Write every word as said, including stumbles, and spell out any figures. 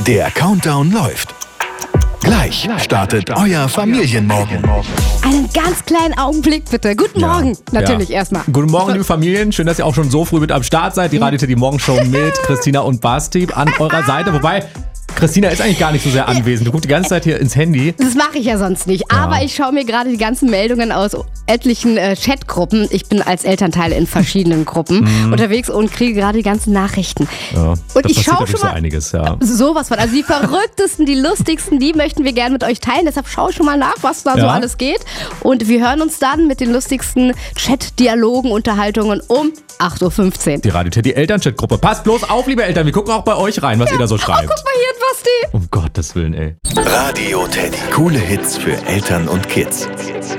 Der Countdown läuft. Gleich startet euer Familienmorgen. Einen ganz kleinen Augenblick bitte. Guten Morgen, Ja, natürlich ja. erstmal. Guten Morgen, liebe Familien. Schön, dass ihr auch schon so früh mit am Start seid. Die Radio Teddy Morgenshow mit Christina und Basti an eurer Seite. Wobei, Christina ist eigentlich gar nicht so sehr anwesend. Du guckst die ganze Zeit hier ins Handy. Das mache ich ja sonst nicht. Ja. Aber ich schaue mir gerade die ganzen Meldungen aus etlichen äh, Chatgruppen. Ich bin als Elternteil in verschiedenen Gruppen unterwegs und kriege gerade die ganzen Nachrichten. Ja, Und da ich passiert schaue wirklich schon so mal einiges, ja. sowas von. Also die verrücktesten, die lustigsten, die möchten wir gerne mit euch teilen. Deshalb schaue ich schon mal nach, was da so Ja. alles geht. Und wir hören uns dann mit den lustigsten Chat-Dialogen, Unterhaltungen um acht Uhr fünfzehn. Die Radio Teddy Elternchat-Gruppe. Passt bloß auf, liebe Eltern. Wir gucken auch bei euch rein, was ihr da so Oh, schreibt. guck mal hier, Basti. Um Gottes Willen, ey. Radio Teddy. Coole Hits für Eltern und Kids.